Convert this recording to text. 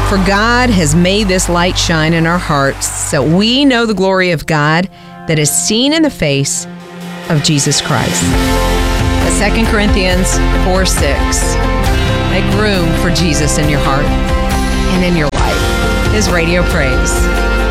For God has made this light shine in our hearts, so we know the glory of God that is seen in the face of Jesus Christ. 2 Corinthians 4:6. Make room for Jesus in your heart and in your life. His Radio Praise.